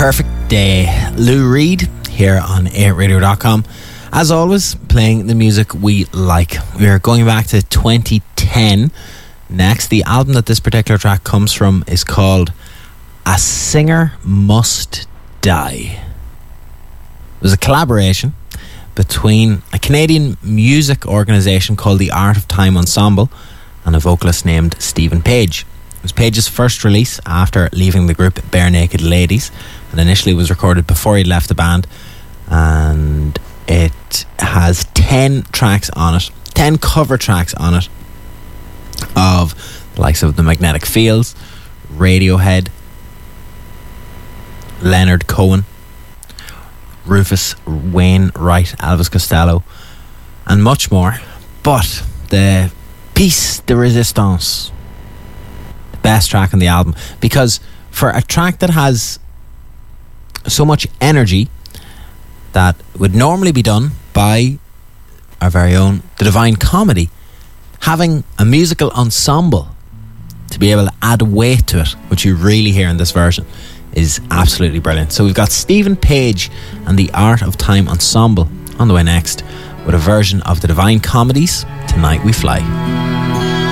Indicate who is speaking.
Speaker 1: Perfect Day. Lou Reed here on 8radio.com. As always, playing the music we like. We are going back to 2010 next. The album that this particular track comes from is called A Singer Must Die. It was a collaboration between a Canadian music organisation called the Art of Time Ensemble and a vocalist named Stephen Page. It was Page's first release after leaving the group Bare Naked Ladies, and initially was recorded before he left the band, and it has 10 tracks on it, 10 cover tracks on it of the likes of The Magnetic Fields, Radiohead, Leonard Cohen, Rufus Wainwright, Elvis Costello, and much more. But the piece de resistance, the best track on the album, because for a track that has so much energy that would normally be done by our very own The Divine Comedy, having a musical ensemble to be able to add weight to it, which you really hear in this version, is absolutely brilliant. So we've got Stephen Page and the Art of Time Ensemble on the way next with a version of The Divine Comedy's Tonight We Fly.